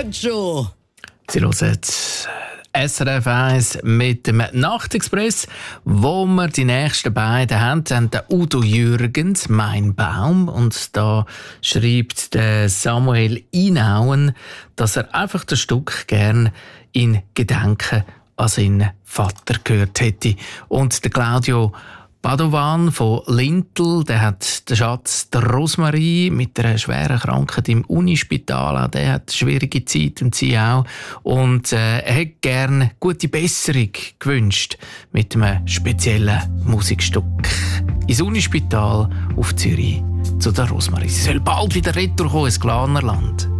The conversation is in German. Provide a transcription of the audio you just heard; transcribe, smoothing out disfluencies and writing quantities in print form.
schon. Sie hören SRF 1 mit dem Nachtexpress, wo wir die nächsten beiden haben. Dann der Udo Jürgens, «Mein Baum». Und da schreibt der Samuel Inauen, dass er einfach das Stück gern in Gedenken an seinen Vater gehört hätte. Und der Claudio Padovan von Lintel, der hat den Schatz der Rosmarie mit einer schweren Krankheit im Unispital. Auch der hat eine schwierige Zeit und sie auch. Und er hätte gerne gute Besserung gewünscht mit einem speziellen Musikstück. Ins Unispital auf Zürich zu der Rosmarie. Sie soll bald wieder retour kommen ins Glanerland.